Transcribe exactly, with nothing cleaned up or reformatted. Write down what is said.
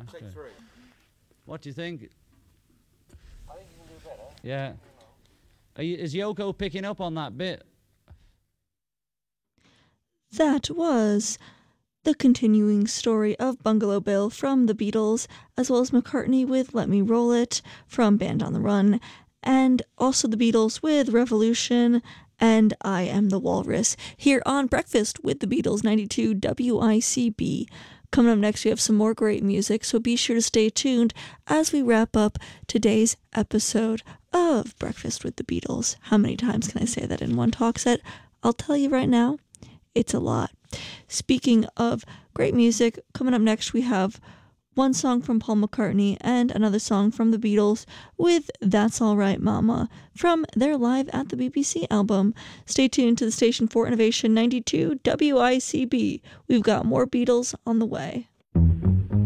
Take three. What do you think? I think you can do better. Yeah. Are you, is Yoko picking up on that bit? That was the continuing story of Bungalow Bill from the Beatles, as well as McCartney with Let Me Roll It from Band on the Run, and also the Beatles with Revolution and I Am the Walrus, here on Breakfast with the Beatles, ninety-two W I C B. Coming up next, we have some more great music, so be sure to stay tuned as we wrap up today's episode of Breakfast with the Beatles. How many times can I say that in one talk set? I'll tell you right now, it's a lot. Speaking of great music, coming up next, we have one song from Paul McCartney and another song from the Beatles with That's All Right Mama from their Live at the B B C album. Stay tuned to the station for Innovation ninety-two W I C B. We've got more Beatles on the way.